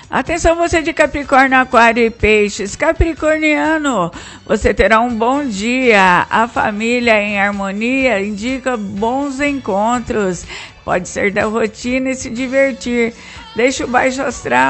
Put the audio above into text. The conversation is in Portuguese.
Atenção você de Capricórnio, Aquário e Peixes. Capricorniano, você terá um bom dia. A família em harmonia indica bons encontros. Pode ser da rotina e se divertir. Deixa o baixo astral